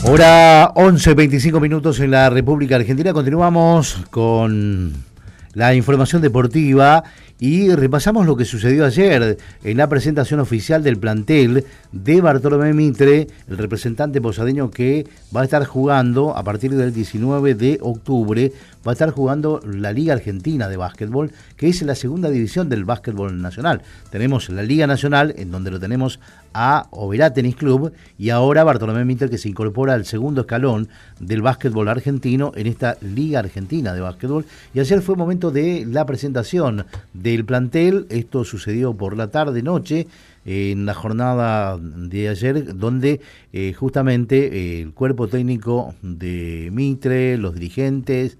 Hora 11:25 en la República Argentina. Continuamos con la información deportiva y repasamos lo que sucedió ayer en la presentación oficial del plantel de Bartolomé Mitre, el representante posadeño que va a estar jugando a partir del 19 de octubre, va a estar jugando la Liga Argentina de Básquetbol, que es la segunda división del básquetbol nacional. Tenemos la Liga Nacional, en donde lo tenemos a Oberá Tenis Club, y ahora Bartolomé Mitre, que se incorpora al segundo escalón del básquetbol argentino en esta Liga Argentina de Básquetbol. Y ayer fue momento de la presentación del plantel. Esto sucedió por la tarde-noche, en la jornada de ayer, donde justamente el cuerpo técnico de Mitre, los dirigentes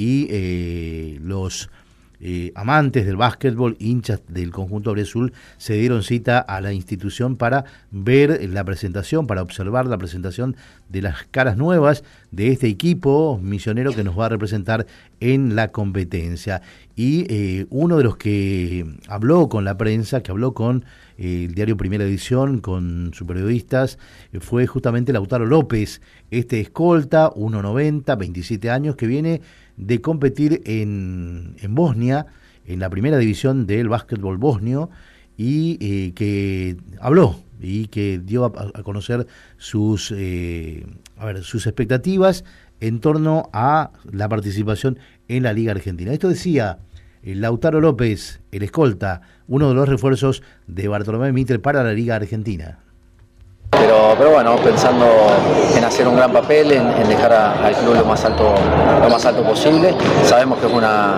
y los amantes del básquetbol, hinchas del conjunto auriazul, se dieron cita a la institución para ver la presentación, para observar la presentación de las caras nuevas de este equipo misionero que nos va a representar en la competencia. Y uno de los que habló con la prensa, que habló con el diario Primera Edición, con sus periodistas, fue justamente Lautaro López, este escolta, 1.90, 27 años, que viene de competir en Bosnia, en la primera división del básquetbol bosnio, y que habló y que dio a conocer sus expectativas en torno a la participación en la Liga Argentina. Esto decía Lautaro López, el escolta, uno de los refuerzos de Bartolomé Mitre para la Liga Argentina. Pero bueno, pensando en hacer un gran papel, en dejar al club lo más alto posible. Sabemos que es una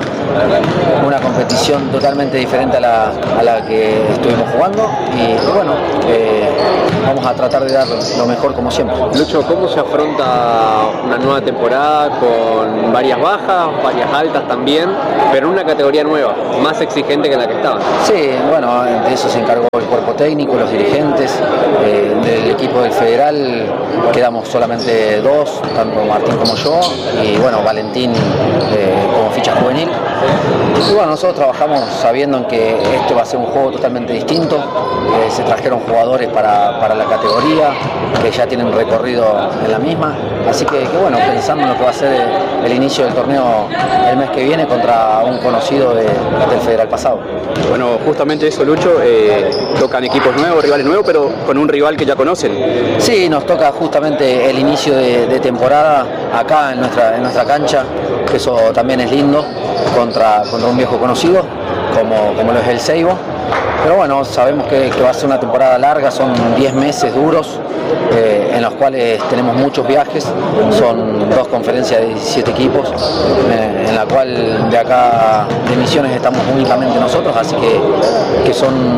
competición totalmente diferente a la que estuvimos jugando y bueno, vamos a tratar de dar lo mejor como siempre. Lucho, ¿cómo se afronta una nueva temporada con varias bajas, varias altas también, pero en una categoría nueva, más exigente que la que estaba? Sí, bueno, de eso se encargó el cuerpo técnico, los dirigentes, del equipo del Federal quedamos solamente dos, tanto Martín como yo, y bueno, Valentín como ficha juvenil. Y bueno, nosotros trabajamos sabiendo en que este va a ser un juego totalmente distinto. Se trajeron jugadores para la categoría que ya tienen recorrido en la misma, así que bueno, pensando en lo que va a ser el inicio del torneo el mes que viene contra un conocido del Federal pasado. Bueno, justamente eso, Lucho, tocan equipos nuevos, rivales nuevos, pero con un rival que ya conocen. Sí, nos toca justamente el inicio de temporada acá en nuestra cancha, que eso también es lindo, contra un viejo conocido como lo es el Seibo. Pero bueno, sabemos que va a ser una temporada larga, son 10 meses duros, en los cuales tenemos muchos viajes, son 2 conferencias de 17 equipos, en la cual de acá de Misiones estamos únicamente nosotros, así que son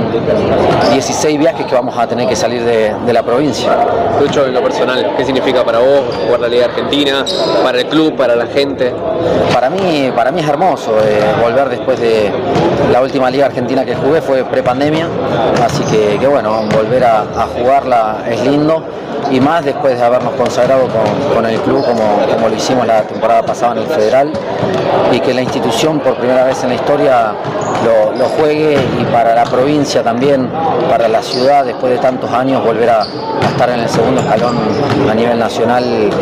16 viajes que vamos a tener que salir de la provincia. Lucho, en lo personal, ¿qué significa para vos jugar la Liga Argentina, para el club, para la gente? Para mí es hermoso, volver después de la última Liga Argentina que jugué fue prepandemia, así que bueno, volver a jugarla es lindo, y más después de habernos consagrado con el club como lo hicimos la temporada pasada en el Federal, y que la institución por primera vez en la historia lo juegue, y para la provincia también, para la ciudad, después de tantos años volver a estar en el segundo escalón a nivel nacional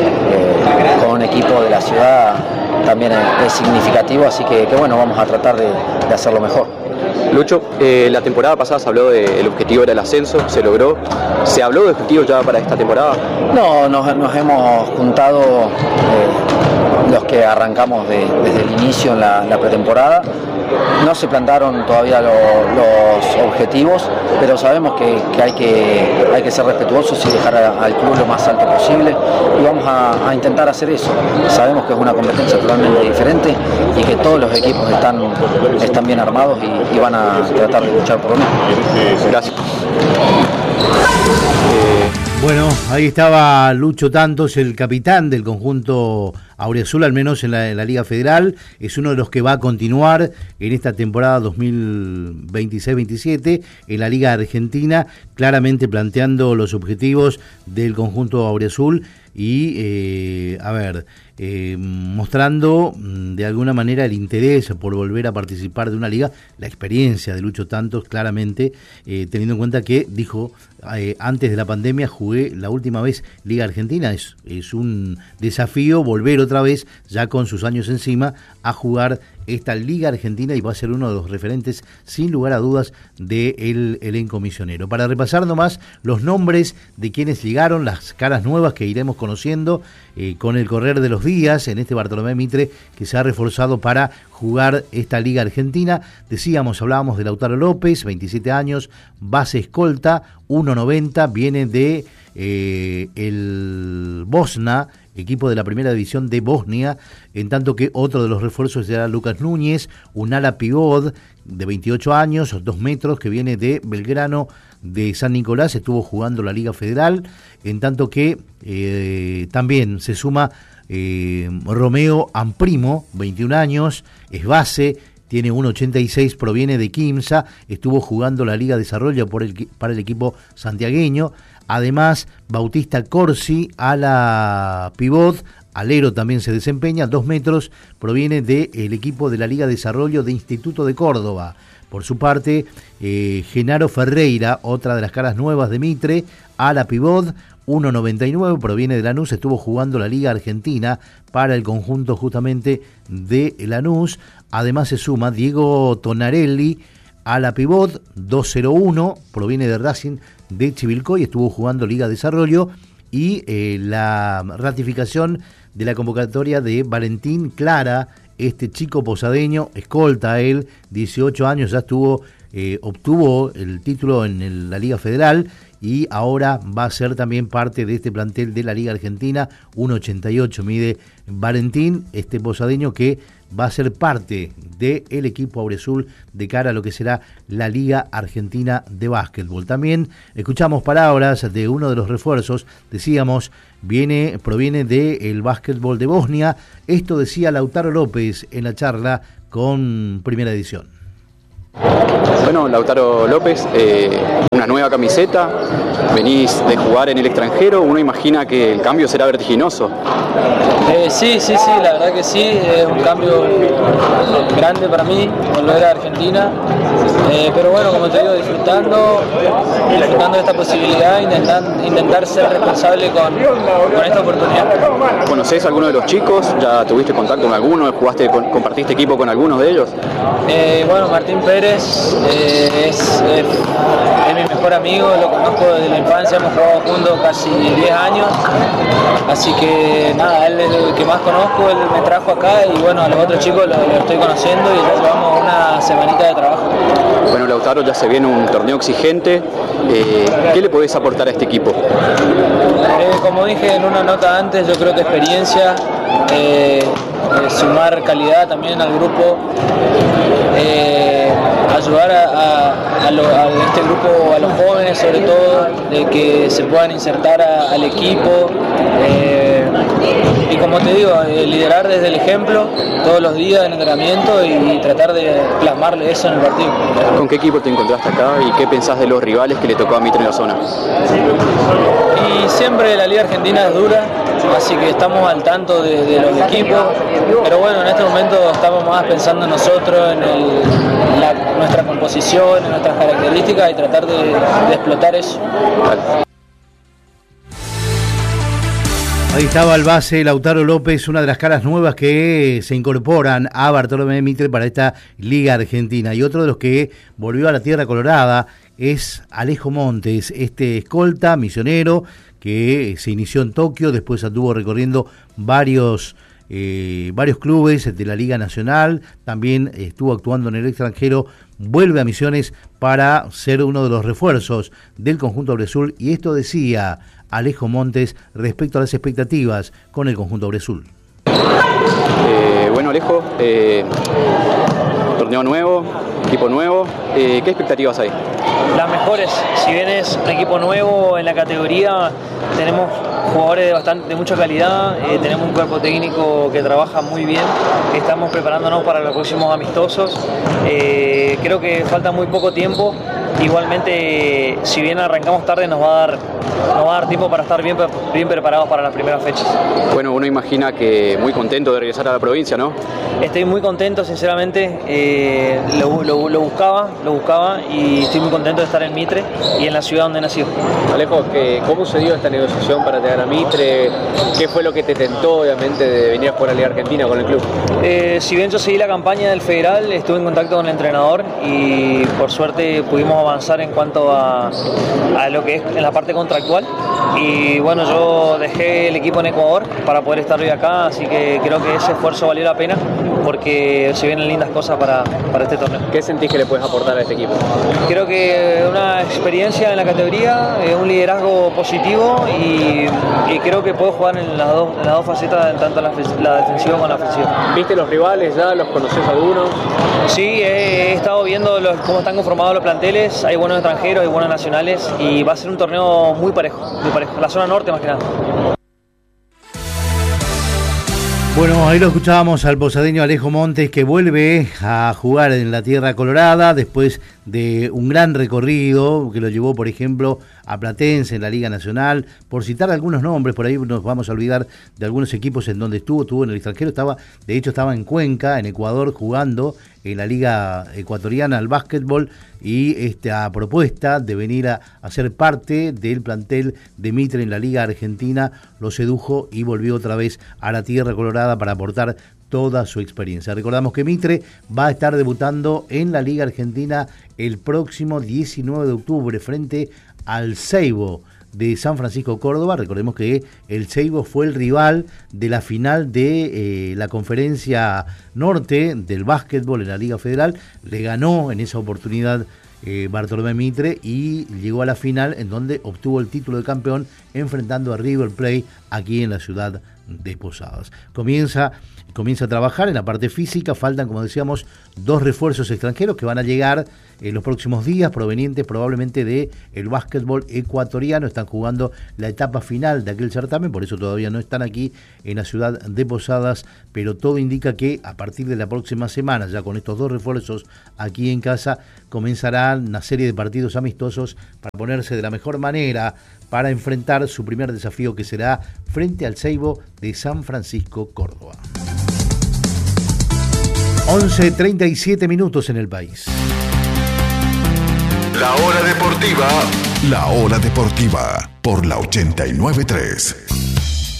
con un equipo de la ciudad también es significativo, así que bueno, vamos a tratar de hacerlo mejor. Lucho, la temporada pasada se habló del objetivo era el ascenso, se logró. ¿Se habló de objetivos ya para esta temporada? No, nos hemos juntado los que arrancamos desde el inicio en la pretemporada. No se plantaron todavía los objetivos, pero sabemos que hay que ser respetuosos y dejar al club lo más alto posible, y vamos a intentar hacer eso. Sabemos que es una competencia totalmente diferente y que todos los equipos están bien armados y van a tratar de luchar por lo mismo. Gracias. Bueno, ahí estaba Lucho Tantos, el capitán del conjunto Auriazul, al menos en la Liga Federal, es uno de los que va a continuar en esta temporada 2026-27 en la Liga Argentina, claramente planteando los objetivos del conjunto Auriazul y, mostrando de alguna manera el interés por volver a participar de una liga, la experiencia de Lucho Tantos, claramente, teniendo en cuenta que dijo, antes de la pandemia jugué la última vez Liga Argentina, es un desafío volver otra vez, ya con sus años encima, a jugar esta Liga Argentina y va a ser uno de los referentes, sin lugar a dudas, del elenco misionero. Para repasar nomás los nombres de quienes llegaron, las caras nuevas que iremos conociendo con el correr de los días en este Bartolomé Mitre, que se ha reforzado para jugar esta Liga Argentina. Hablábamos de Lautaro López, 27 años, base escolta, 1.90, viene de el Bosna, equipo de la primera división de Bosnia, en tanto que otro de los refuerzos será Lucas Núñez, un ala pivot de 28 años, 2 metros, que viene de Belgrano de San Nicolás, estuvo jugando la Liga Federal, en tanto que también se suma Romeo Amprimo, 21 años, es base, tiene 1.86, proviene de Quimsa, estuvo jugando la Liga Desarrollo para el equipo santiagueño. Además, Bautista Corsi, ala pivot, alero también se desempeña, 2 metros, proviene del equipo de la Liga Desarrollo de Instituto de Córdoba. Por su parte, Genaro Ferreira, otra de las caras nuevas de Mitre, ala pivot, 1.99, proviene de Lanús, estuvo jugando la Liga Argentina para el conjunto justamente de Lanús. Además se suma Diego Tonarelli, ala pivot, 2.01, proviene de Racing de Chivilcoy, estuvo jugando Liga Desarrollo, y la ratificación de la convocatoria de Valentín Clara, este chico posadeño, escolta él, 18 años, ya obtuvo el título en la Liga Federal y ahora va a ser también parte de este plantel de la Liga Argentina. 1.88 mide Valentín, este posadeño que va a ser parte del equipo Auriazul de cara a lo que será la Liga Argentina de Básquetbol. También escuchamos palabras de uno de los refuerzos, decíamos, proviene del básquetbol de Bosnia. Esto decía Lautaro López en la charla con Primera Edición. Bueno, Lautaro López, una nueva camiseta, venís de jugar en el extranjero, uno imagina que el cambio será vertiginoso. Sí, la verdad que sí, es un cambio grande para mí, volver a Argentina, pero bueno, como te digo, disfrutando de esta posibilidad, intentar ser responsable con esta oportunidad. ¿Conocés a alguno de los chicos? ¿Ya tuviste contacto con alguno? ¿Compartiste equipo con algunos de ellos? Bueno, Martín Pérez es mi mejor amigo, lo conozco desde la infancia, hemos jugado juntos casi 10 años, así que nada, él es el que más conozco, él me trajo acá y bueno, a los otros chicos los estoy conociendo y ya llevamos una semanita de trabajo. Bueno, Lautaro, ya se viene un torneo exigente, ¿qué le podés aportar a este equipo? Como dije en una nota antes, yo creo que experiencia, sumar calidad también al grupo, ayudar a este grupo, a los jóvenes sobre todo, de que se puedan insertar al equipo, y como te digo, liderar desde el ejemplo todos los días en entrenamiento y tratar de plasmarle eso en el partido. ¿Con qué equipo te encontraste acá y qué pensás de los rivales que le tocó a Mitre en la zona? Y siempre la Liga Argentina es dura, así que estamos al tanto de los equipos, pero bueno, en este momento estamos más pensando en nosotros, en nuestra composición, en nuestras características y tratar de explotar eso. Ahí estaba el base Lautaro López, una de las caras nuevas que se incorporan a Bartolomé Mitre para esta Liga Argentina. Y otro de los que volvió a la Tierra Colorada es Alejo Montes, este escolta misionero que se inició en Tokio, después anduvo recorriendo varios clubes de la Liga Nacional, también estuvo actuando en el extranjero, vuelve a Misiones para ser uno de los refuerzos del conjunto Auriazul, y esto decía Alejo Montes respecto a las expectativas con el conjunto Auriazul. Bueno, Alejo, torneo nuevo, equipo nuevo, ¿qué expectativas hay? las mejores. Si bien es un equipo nuevo en la categoría, tenemos jugadores de mucha calidad, tenemos un cuerpo técnico que trabaja muy bien, estamos preparándonos para los próximos amistosos. Creo que falta muy poco tiempo. Igualmente, si bien arrancamos tarde, nos va a dar tiempo para estar bien preparados para las primeras fechas. Bueno, uno imagina que muy contento de regresar a la provincia, ¿no? Estoy muy contento, sinceramente. Lo buscaba y estoy muy contento de estar en Mitre y en la ciudad donde nací. Alejo, ¿cómo se dio esta negociación para llegar a Mitre? ¿Qué fue lo que te tentó, obviamente, de venir a jugar a la Liga Argentina con el club? Si bien yo seguí la campaña del Federal, estuve en contacto con el entrenador y por suerte pudimos avanzar en cuanto a lo que es en la parte contractual. Y bueno, yo dejé el equipo en Ecuador para poder estar hoy acá, así que creo que ese esfuerzo valió la pena porque se vienen lindas cosas para este torneo. ¿Qué sentís que le puedes aportar a este equipo? Creo que una experiencia en la categoría, un liderazgo positivo y creo que puedo jugar en las dos facetas, tanto la defensiva como la ofensiva. ¿Viste los rivales ya? ¿Los conoces algunos? Sí, he estado viendo cómo están conformados los planteles, hay buenos extranjeros, hay buenos nacionales y va a ser un torneo muy parejo, la zona norte más que nada. Bueno, ahí lo escuchábamos al posadeño Alejo Montes, que vuelve a jugar en la Tierra Colorada después de un gran recorrido que lo llevó, por ejemplo, a Platense en la Liga Nacional, por citar algunos nombres. Por ahí nos vamos a olvidar de algunos equipos en donde estuvo en el extranjero, de hecho estaba en Cuenca, en Ecuador, jugando en la Liga Ecuatoriana al básquetbol, y esta propuesta de venir a ser parte del plantel de Mitre en la Liga Argentina lo sedujo y volvió otra vez a la Tierra Colorada para aportar toda su experiencia. Recordamos que Mitre va a estar debutando en la Liga Argentina el próximo 19 de octubre frente al Seibo de San Francisco, Córdoba. Recordemos que el Seibo fue el rival de la final de la Conferencia Norte del básquetbol en la Liga Federal. Le ganó en esa oportunidad Bartolomé Mitre y llegó a la final, en donde obtuvo el título de campeón enfrentando a River Plate aquí en la ciudad de Posadas. Comienza a trabajar en la parte física. Faltan, como decíamos, 2 refuerzos extranjeros que van a llegar en los próximos días, provenientes probablemente de el básquetbol ecuatoriano. Están jugando la etapa final de aquel certamen, por eso todavía no están aquí en la ciudad de Posadas, pero todo indica que a partir de la próxima semana, ya con estos 2 refuerzos aquí en casa, comenzarán una serie de partidos amistosos para ponerse de la mejor manera para enfrentar su primer desafío, que será frente al Seibo de San Francisco, Córdoba. 11:37 minutos en el país. La hora deportiva por la 89.3.